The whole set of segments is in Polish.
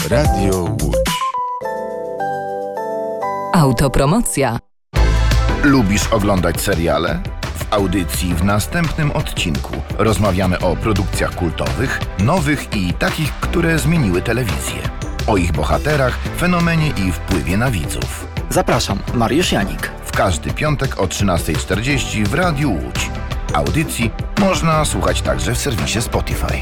Radio Łódź. Autopromocja. Lubisz oglądać seriale? W audycji w następnym odcinku rozmawiamy o produkcjach kultowych, nowych i takich, które zmieniły telewizję. O ich bohaterach, fenomenie i wpływie na widzów. Zapraszam, Mariusz Janik. W każdy piątek o 13:40 w Radiu Łódź. Audycji można słuchać także w serwisie Spotify.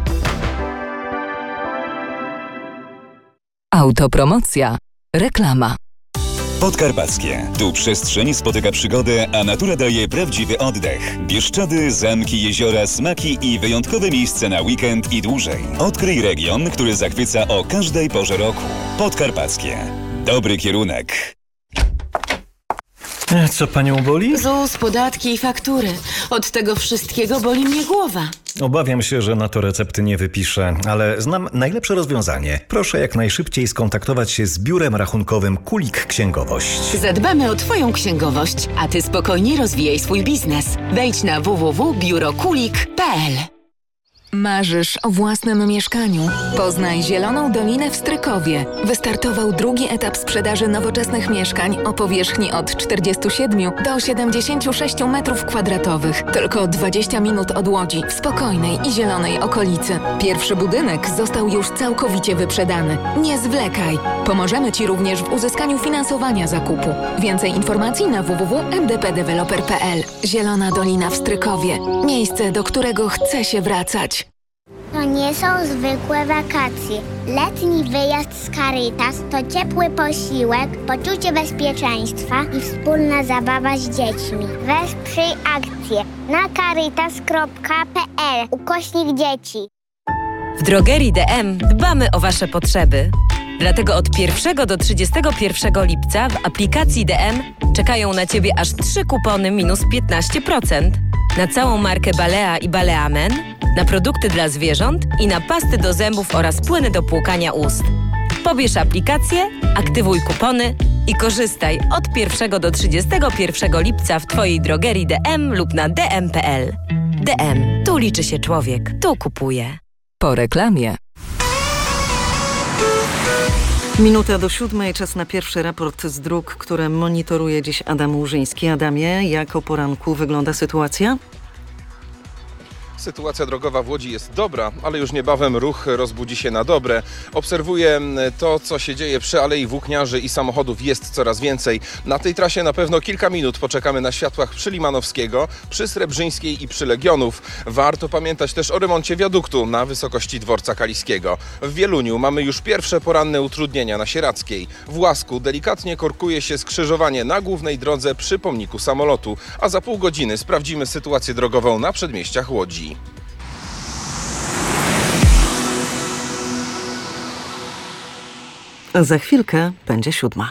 Autopromocja. Reklama. Podkarpackie. Tu przestrzeń spotyka przygodę, a natura daje prawdziwy oddech. Bieszczady, zamki, jeziora, smaki i wyjątkowe miejsca na weekend i dłużej. Odkryj region, który zachwyca o każdej porze roku. Podkarpackie. Dobry kierunek. Co panią boli? ZUS, podatki i faktury. Od tego wszystkiego boli mnie głowa. Obawiam się, że na to recepty nie wypiszę, ale znam najlepsze rozwiązanie. Proszę jak najszybciej skontaktować się z biurem rachunkowym Kulik Księgowość. Zadbamy o twoją księgowość, a ty spokojnie rozwijaj swój biznes. Wejdź na www.biurokulik.pl. Marzysz o własnym mieszkaniu? Poznaj Zieloną Dolinę w Strykowie. Wystartował drugi etap sprzedaży nowoczesnych mieszkań o powierzchni od 47 do 76 m2. Tylko 20 minut od Łodzi, w spokojnej i zielonej okolicy. Pierwszy budynek został już całkowicie wyprzedany. Nie zwlekaj. Pomożemy Ci również w uzyskaniu finansowania zakupu. Więcej informacji na www.mdpdeveloper.pl. Zielona Dolina w Strykowie. Miejsce, do którego chce się wracać. To nie są zwykłe wakacje. Letni wyjazd z Caritas to ciepły posiłek, poczucie bezpieczeństwa i wspólna zabawa z dziećmi. Wesprzyj akcję na caritas.pl/dzieci. W drogerii DM dbamy o Wasze potrzeby. Dlatego od 1 do 31 lipca w aplikacji DM czekają na Ciebie aż 3 kupony minus 15%. Na całą markę Balea i Balea Men, na produkty dla zwierząt i na pasty do zębów oraz płyny do płukania ust. Pobierz aplikację, aktywuj kupony i korzystaj od 1 do 31 lipca w Twojej drogerii DM lub na dm.pl. DM. Tu liczy się człowiek. Tu kupuje. Po reklamie. Minuta do 7:00, czas na pierwszy raport z dróg, które monitoruje dziś Adam Łużyński. Adamie, jak o poranku wygląda sytuacja? Sytuacja drogowa w Łodzi jest dobra, ale już niebawem ruch rozbudzi się na dobre. Obserwuję to, co się dzieje przy Alei Włókniarzy i samochodów jest coraz więcej. Na tej trasie na pewno kilka minut poczekamy na światłach przy Limanowskiego, przy Srebrzyńskiej i przy Legionów. Warto pamiętać też o remoncie wiaduktu na wysokości dworca Kaliskiego. W Wieluniu mamy już pierwsze poranne utrudnienia na Sieradzkiej. W Łasku delikatnie korkuje się skrzyżowanie na głównej drodze przy pomniku samolotu, a za pół godziny sprawdzimy sytuację drogową na przedmieściach Łodzi. Za chwilkę będzie 7:00.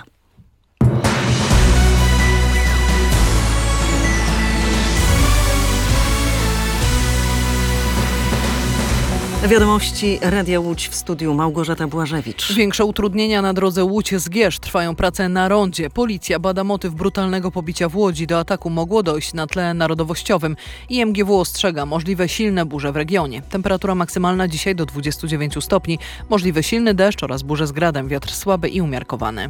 Wiadomości Radia Łódź, w studiu Małgorzata Błażewicz. Większe utrudnienia na drodze Łódź-Zgierz. Trwają prace na rondzie. Policja bada motyw brutalnego pobicia w Łodzi. Do ataku mogło dojść na tle narodowościowym. IMGW ostrzega możliwe silne burze w regionie. Temperatura maksymalna dzisiaj do 29 stopni. Możliwy silny deszcz oraz burze z gradem. Wiatr słaby i umiarkowany.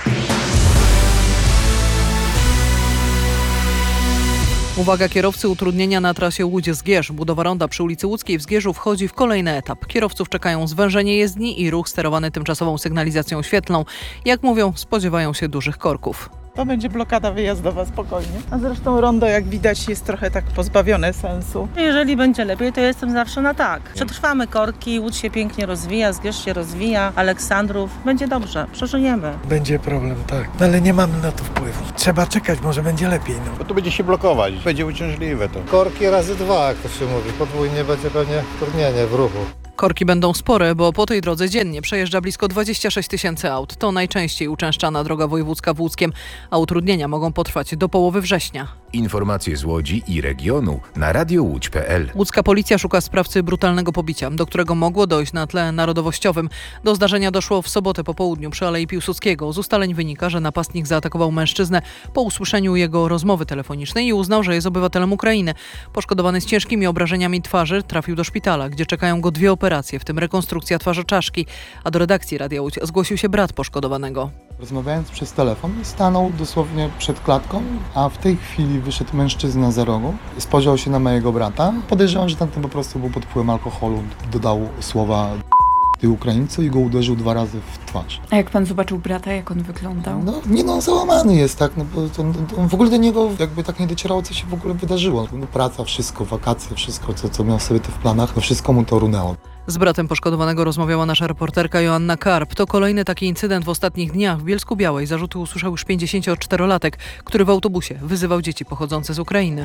Uwaga kierowcy, utrudnienia na trasie Łódź-Zgierz. Budowa ronda przy ulicy Łódzkiej w Zgierzu wchodzi w kolejny etap. Kierowców czekają zwężenie jezdni i ruch sterowany tymczasową sygnalizacją świetlną. Jak mówią, spodziewają się dużych korków. To będzie blokada wyjazdowa spokojnie. A zresztą rondo, jak widać, jest trochę tak pozbawione sensu. Jeżeli będzie lepiej, to jestem zawsze na tak. Przetrwamy korki, Łódź się pięknie rozwija, Zgierz się rozwija, Aleksandrów. Będzie dobrze, przeżyjemy. Będzie problem, tak. No ale nie mamy na to wpływu. Trzeba czekać, może będzie lepiej. No. Bo to będzie się blokować, będzie uciążliwe to. Korki razy 2, jak to się mówi. Podwójnie będzie pewnie utrudnienie w ruchu. Korki będą spore, bo po tej drodze dziennie przejeżdża blisko 26 000 aut. To najczęściej uczęszczana droga wojewódzka w Łódzkiem, a utrudnienia mogą potrwać do połowy września. Informacje z Łodzi i regionu na radiołódź.pl. Łódzka policja szuka sprawcy brutalnego pobicia, do którego mogło dojść na tle narodowościowym. Do zdarzenia doszło w sobotę po południu przy Alei Piłsudskiego. Z ustaleń wynika, że napastnik zaatakował mężczyznę po usłyszeniu jego rozmowy telefonicznej i uznał, że jest obywatelem Ukrainy. Poszkodowany z ciężkimi obrażeniami twarzy trafił do szpitala, gdzie czekają go 2 operacje, w tym rekonstrukcja twarzy czaszki. A do redakcji Radia Łódź zgłosił się brat poszkodowanego. Rozmawiając przez telefon, stanął dosłownie przed klatką, a w tej chwili wyszedł mężczyzna za rogu, spojrzał się na mojego brata. Podejrzewam, że tamten po prostu był pod wpływem alkoholu, dodał słowa Ukraińcy i go uderzył 2 razy w twarz. A jak pan zobaczył brata, jak on wyglądał? Załamany jest, tak, bo to w ogóle do niego jakby tak nie docierało, co się w ogóle wydarzyło. Praca, wszystko, wakacje, wszystko, co miał sobie w planach, to wszystko mu to runęło. Z bratem poszkodowanego rozmawiała nasza reporterka Joanna Karp. To kolejny taki incydent w ostatnich dniach. W Bielsku-Białej zarzuty usłyszał już 54-latek, który w autobusie wyzywał dzieci pochodzące z Ukrainy.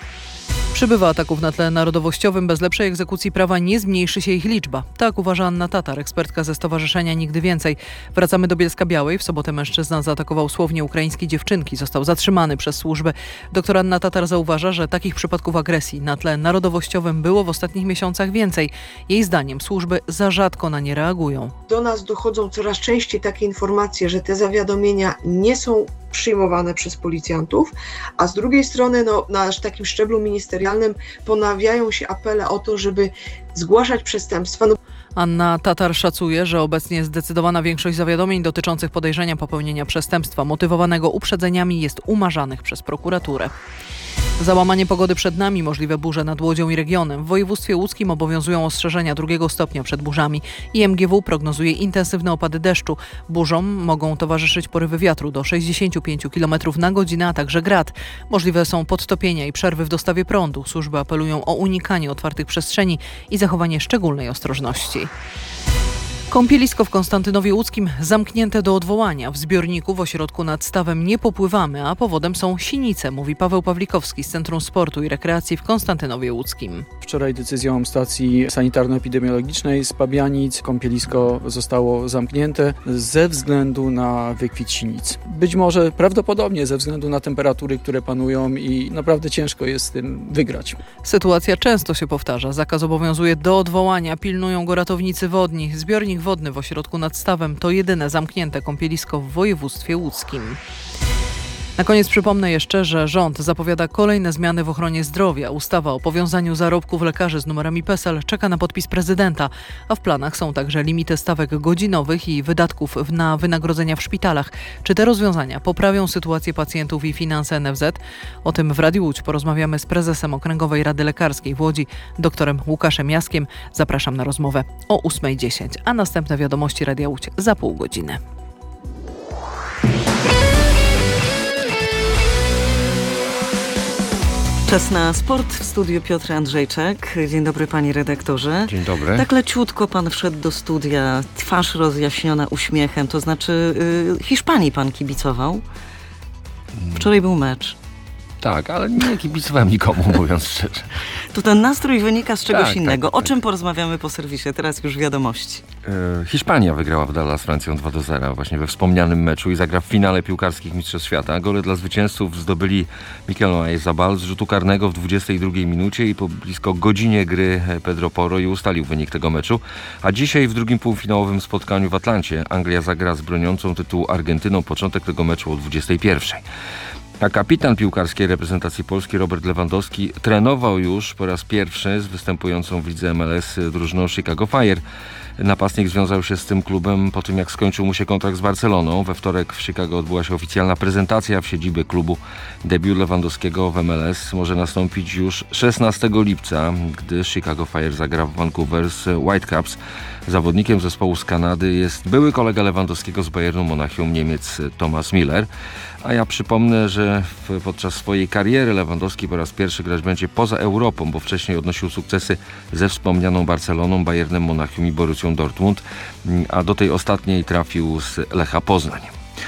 Przybywa ataków na tle narodowościowym. Bez lepszej egzekucji prawa nie zmniejszy się ich liczba. Tak uważa Anna Tatar, ekspertka ze Stowarzyszenia Nigdy Więcej. Wracamy do Bielska-Białej. W sobotę mężczyzna zaatakował słownie ukraińskiej dziewczynki. Został zatrzymany przez służby. Doktor Anna Tatar zauważa, że takich przypadków agresji na tle narodowościowym było w ostatnich miesiącach więcej. Jej zdaniem służby za rzadko na nie reagują. Do nas dochodzą coraz częściej takie informacje, że te zawiadomienia nie są przyjmowane przez policjantów, a z drugiej strony na takim szczeblu ministerialnym ponawiają się apele o to, żeby zgłaszać przestępstwa. Anna Tatar szacuje, że obecnie zdecydowana większość zawiadomień dotyczących podejrzenia popełnienia przestępstwa motywowanego uprzedzeniami jest umarzanych przez prokuraturę. Załamanie pogody przed nami, możliwe burze nad Łodzią i regionem. W województwie łódzkim obowiązują ostrzeżenia 2 stopnia przed burzami. IMGW prognozuje intensywne opady deszczu. Burzom mogą towarzyszyć porywy wiatru do 65 km na godzinę, a także grad. Możliwe są podtopienia i przerwy w dostawie prądu. Służby apelują o unikanie otwartych przestrzeni i zachowanie szczególnej ostrożności. Kąpielisko w Konstantynowie Łódzkim zamknięte do odwołania. W zbiorniku w ośrodku nad stawem nie popływamy, a powodem są sinice, mówi Paweł Pawlikowski z Centrum Sportu i Rekreacji w Konstantynowie Łódzkim. Wczoraj decyzją stacji sanitarno-epidemiologicznej z Pabianic kąpielisko zostało zamknięte ze względu na wykwit sinic. Być może prawdopodobnie ze względu na temperatury, które panują i naprawdę ciężko jest z tym wygrać. Sytuacja często się powtarza. Zakaz obowiązuje do odwołania. Pilnują go ratownicy wodni. Zbiornik wodny w ośrodku nad stawem to jedyne zamknięte kąpielisko w województwie łódzkim. Na koniec przypomnę jeszcze, że rząd zapowiada kolejne zmiany w ochronie zdrowia. Ustawa o powiązaniu zarobków lekarzy z numerami PESEL czeka na podpis prezydenta, a w planach są także limity stawek godzinowych i wydatków na wynagrodzenia w szpitalach. Czy te rozwiązania poprawią sytuację pacjentów i finanse NFZ? O tym w Radiu Łódź porozmawiamy z prezesem Okręgowej Rady Lekarskiej w Łodzi, doktorem Łukaszem Jaskiem. Zapraszam na rozmowę o 8:10, a następne wiadomości Radia Łódź za pół godziny. Czas na sport. W studiu Piotr Andrzejczak. Dzień dobry, panie redaktorze. Dzień dobry. Tak leciutko pan wszedł do studia, twarz rozjaśniona uśmiechem, to znaczy Hiszpanii pan kibicował. Wczoraj był mecz. Tak, ale nie kibicowałem nikomu, mówiąc szczerze. To ten nastrój wynika z czegoś innego. Tak. O czym porozmawiamy po serwisie? Teraz już wiadomości. Hiszpania wygrała w Dallas z Francją 2-0 właśnie we wspomnianym meczu i zagra w finale piłkarskich Mistrzostw Świata. Gole dla zwycięzców zdobyli Mikel Oyarzabal z rzutu karnego w 22 minucie i po blisko godzinie gry Pedro Porro i ustalił wynik tego meczu. A dzisiaj w drugim półfinałowym spotkaniu w Atlancie Anglia zagra z broniącą tytułu Argentyną. Początek tego meczu o 21. A kapitan piłkarskiej reprezentacji Polski Robert Lewandowski trenował już po raz pierwszy z występującą w lidze MLS drużyną Chicago Fire. Napastnik związał się z tym klubem po tym, jak skończył mu się kontrakt z Barceloną. We wtorek w Chicago odbyła się oficjalna prezentacja w siedzibie klubu. Debiut Lewandowskiego w MLS może nastąpić już 16 lipca, gdy Chicago Fire zagra w Vancouver z Whitecaps. Zawodnikiem zespołu z Kanady jest były kolega Lewandowskiego z Bayernu Monachium, Niemiec Thomas Müller. A ja przypomnę, że podczas swojej kariery Lewandowski po raz pierwszy grać będzie poza Europą, bo wcześniej odnosił sukcesy ze wspomnianą Barceloną, Bayernem Monachium i Borussią Dortmund, a do tej ostatniej trafił z Lecha Poznań.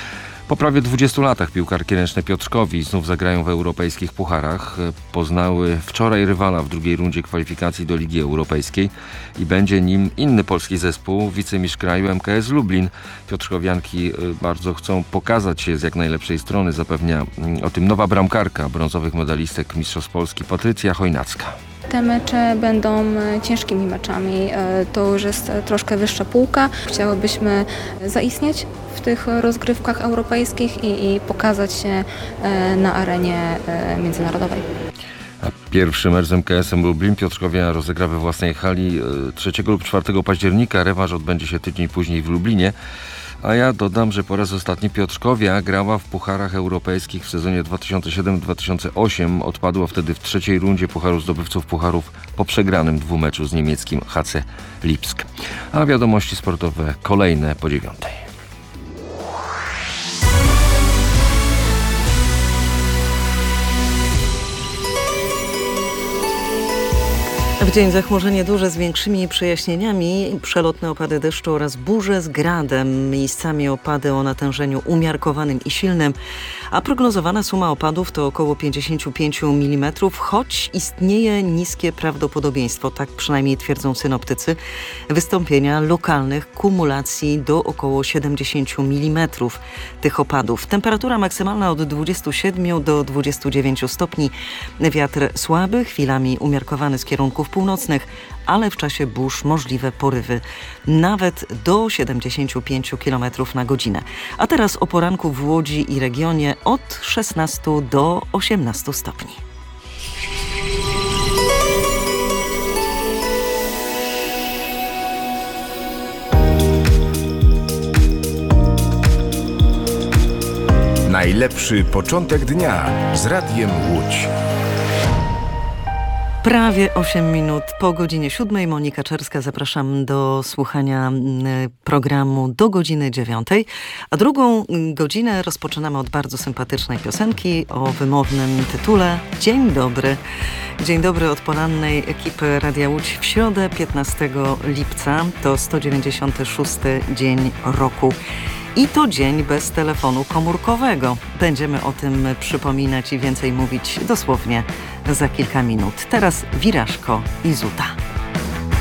Po prawie 20 latach piłkarki ręczne Piotrkowi znów zagrają w europejskich pucharach. Poznały wczoraj rywala w drugiej rundzie kwalifikacji do Ligi Europejskiej i będzie nim inny polski zespół, wicemistrz kraju MKS Lublin. Piotrkowianki bardzo chcą pokazać się z jak najlepszej strony, zapewnia o tym nowa bramkarka brązowych medalistek Mistrzostw Polski Patrycja Chojnacka. Te mecze będą ciężkimi meczami. To już jest troszkę wyższa półka. Chciałybyśmy zaistnieć w tych rozgrywkach europejskich i pokazać się na arenie międzynarodowej. A pierwszy mecz z MKS-em Lublin Piotrkowia rozegra we własnej hali 3 lub 4 października. Rewanż odbędzie się tydzień później w Lublinie. A ja dodam, że po raz ostatni Piotrkowia grała w pucharach europejskich w sezonie 2007-2008. Odpadła wtedy w trzeciej rundzie Pucharu Zdobywców Pucharów po przegranym dwumeczu z niemieckim HC Lipsk. A wiadomości sportowe kolejne po 9:00. W dzień zachmurzenie duże z większymi przejaśnieniami, przelotne opady deszczu oraz burze z gradem. Miejscami opady o natężeniu umiarkowanym i silnym, a prognozowana suma opadów to około 55 mm, choć istnieje niskie prawdopodobieństwo, tak przynajmniej twierdzą synoptycy, wystąpienia lokalnych kumulacji do około 70 mm tych opadów. Temperatura maksymalna od 27 do 29 stopni. Wiatr słaby, chwilami umiarkowany z kierunków północnych, ale w czasie burz możliwe porywy nawet do 75 km na godzinę. A teraz o poranku w Łodzi i regionie od 16 do 18 stopni. Najlepszy początek dnia z Radiem Łódź. Prawie 8 minut po godzinie 7. Monika Czerska, zapraszam do słuchania programu do godziny 9. A drugą godzinę rozpoczynamy od bardzo sympatycznej piosenki o wymownym tytule Dzień dobry. Dzień dobry od porannej ekipy Radia Łódź w środę 15 lipca. To 196 dzień roku. I to dzień bez telefonu komórkowego. Będziemy o tym przypominać i więcej mówić dosłownie za kilka minut. Teraz Wirażko i Zuta.